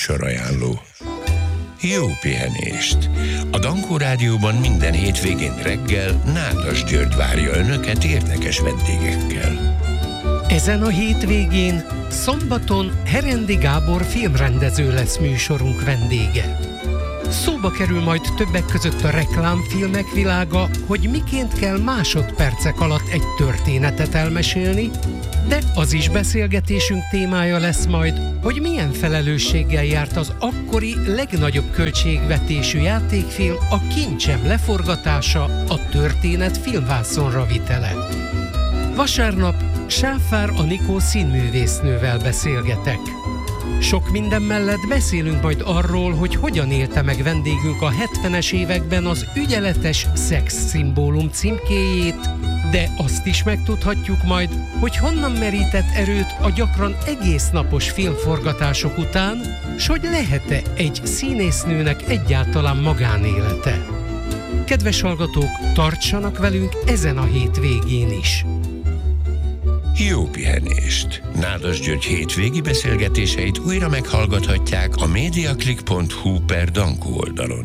Műsorajánló. Jó pihenést! A Dankó Rádióban minden hétvégén reggel Nádas György várja Önöket érdekes vendégekkel. Ezen a hétvégén, szombaton Herendi Gábor filmrendező lesz műsorunk vendége. Szóba kerül majd többek között a reklámfilmek világa, hogy miként kell másodpercek alatt egy történetet elmesélni, de az is beszélgetésünk témája lesz majd, hogy milyen felelősséggel járt az akkori legnagyobb költségvetésű játékfilm, a Kincsem leforgatása, a történet filmvászonra vitele. Vasárnap Sáfár Anikó színművésznővel beszélgetek. Sok minden mellett beszélünk majd arról, hogy hogyan élte meg vendégünk a 70-es években az ügyeletes szexszimbólum címkéjét, de azt is megtudhatjuk majd, hogy honnan merített erőt a gyakran egész napos filmforgatások után, s hogy lehet-e egy színésznőnek egyáltalán magánélete. Kedves hallgatók, tartsanak velünk ezen a hétvégén is! Jó pihenést! Nádas György hétvégi beszélgetéseit újra meghallgathatják a mediaclick.hu/Dankó oldalon.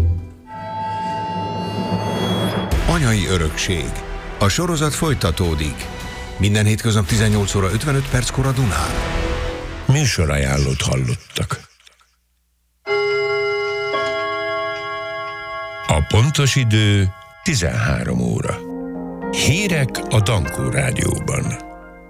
Anyai örökség. A sorozat folytatódik. Minden hétköznap 18 óra 55 perckor a Dunán. Műsorajánlót hallottak. A pontos idő 13 óra. Hírek a Dankó Rádióban.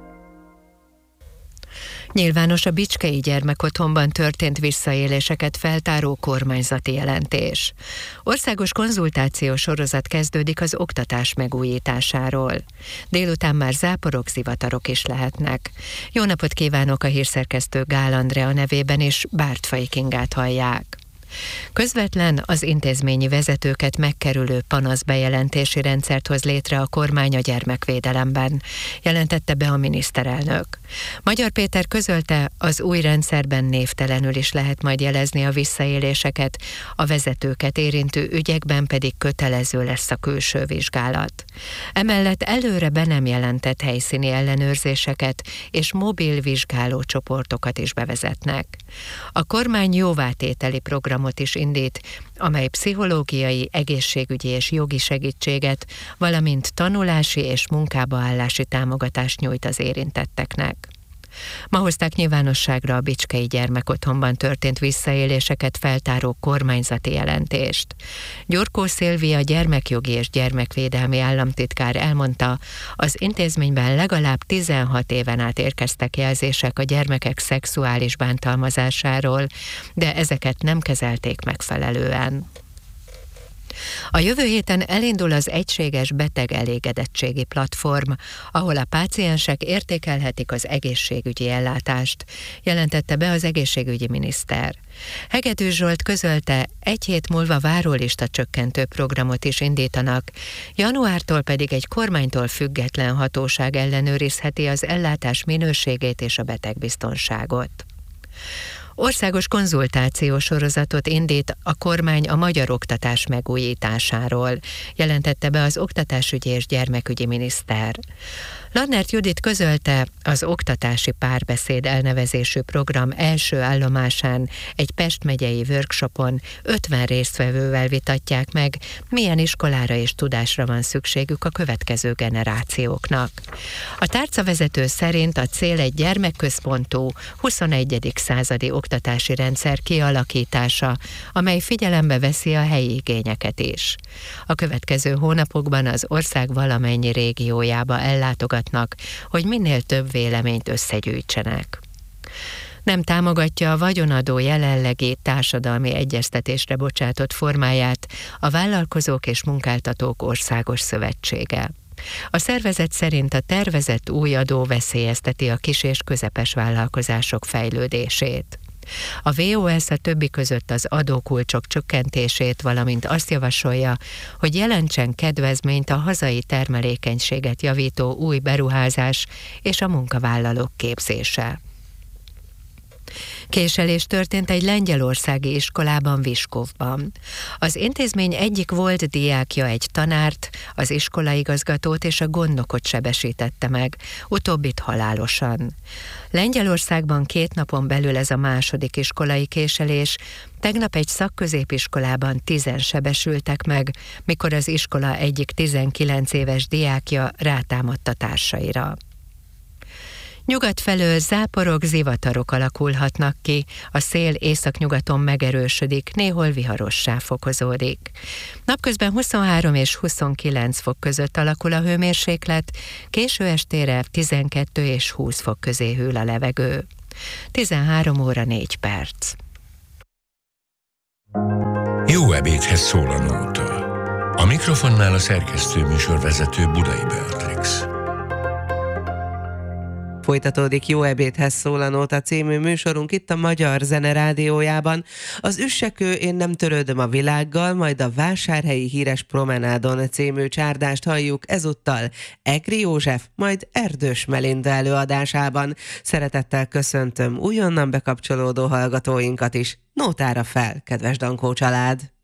Nyilvános a Bicskei Gyermekotthonban történt visszaéléseket feltáró kormányzati jelentés. Országos konzultációs sorozat kezdődik az oktatás megújításáról. Délután már záporok, zivatarok is lehetnek. Jó napot kívánok, a hírszerkesztő Gál Andrea nevében is Bártfai Kingát hallják. Közvetlen, az intézményi vezetőket megkerülő panaszbejelentési rendszert hoz létre a kormány a gyermekvédelemben, jelentette be a miniszterelnök. Magyar Péter közölte, az új rendszerben névtelenül is lehet majd jelezni a visszaéléseket, a vezetőket érintő ügyekben pedig kötelező lesz a külső vizsgálat. Emellett előre be nem jelentett helyszíni ellenőrzéseket és mobil vizsgálócsoportokat is bevezetnek. A kormány jóvátételi programot is indít, amely pszichológiai, egészségügyi és jogi segítséget, valamint tanulási és munkába állási támogatást nyújt az érintetteknek. Ma hozták nyilvánosságra a Bicskei Gyermekotthonban történt visszaéléseket feltáró kormányzati jelentést. Gyurkó Szilvia gyermekjogi és gyermekvédelmi államtitkár elmondta, az intézményben legalább 16 éven át érkeztek jelzések a gyermekek szexuális bántalmazásáról, de ezeket nem kezelték megfelelően. A jövő héten elindul az egységes beteg elégedettségi platform, ahol a páciensek értékelhetik az egészségügyi ellátást, jelentette be az egészségügyi miniszter. Hegedűs Zsolt közölte, egy hét múlva várólista csökkentő programot is indítanak, januártól pedig egy kormánytól független hatóság ellenőrizheti az ellátás minőségét és a betegbiztonságot. Országos konzultációs sorozatot indít a kormány a magyar oktatás megújításáról, jelentette be az oktatásügyi és gyermekügyi miniszter. Lannert Judit közölte, az Oktatási Párbeszéd elnevezésű program első állomásán egy Pest megyei workshopon 50 résztvevővel vitatják meg, milyen iskolára és tudásra van szükségük a következő generációknak. A tárcavezető szerint a cél egy gyermekközpontú, 21. századi oktatási rendszer kialakítása, amely figyelembe veszi a helyi igényeket is. A következő hónapokban az ország valamennyi régiójába ellátogatnak, hogy minél több véleményt összegyűjtsenek. Nem támogatja a vagyonadó jelenlegi társadalmi egyeztetésre bocsátott formáját a Vállalkozók és Munkáltatók Országos Szövetsége. A szervezet szerint a tervezett új adó veszélyezteti a kis- és közepes vállalkozások fejlődését. A VOS a többi között az adókulcsok csökkentését, valamint azt javasolja, hogy jelentsen kedvezményt a hazai termelékenységet javító új beruházás és a munkavállalók képzése. Késelés történt egy lengyelországi iskolában, Viskovban. Az intézmény egyik volt diákja egy tanárt, az iskolaigazgatót és a gondnokot sebesítette meg, utóbbit halálosan. Lengyelországban 2 napon belül ez a második iskolai késelés, tegnap egy szakközépiskolában 10 sebesültek meg, mikor az iskola egyik 19 éves diákja rátámadt a társaira. Nyugat felől záporok, zivatarok alakulhatnak ki, a szél északnyugaton megerősödik, néhol viharossá fokozódik. Napközben 23 és 29 fok között alakul a hőmérséklet, késő estére 12 és 20 fok közé hűl a levegő. 13 óra 4 perc. Jó ebédhez szól a nóta. A mikrofonnál a szerkesztő műsorvezető Budai Beatrix. Folytatódik Jó ebédhez szól a nóta című műsorunk itt a Magyar Zene Rádiójában. Az Üssekő Én nem törődöm a világgal, majd a Vásárhelyi Híres Promenádon című csárdást halljuk ezúttal Ekri József, majd Erdős Melinda előadásában. Szeretettel köszöntöm újonnan bekapcsolódó hallgatóinkat is. Nótára fel, kedves Dankó család!